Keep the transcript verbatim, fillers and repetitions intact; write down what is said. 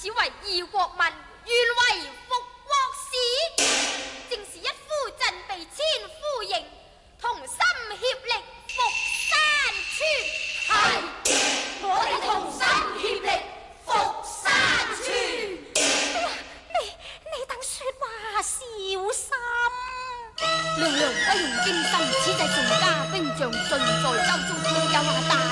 只為義國民，願為復國使，正是一夫振臂千夫迎，同心協力復山川。係，我哋同心協力復山川。 你你等說話小心。 娘娘不用驚心，此際成家兵將盡在州中，有下大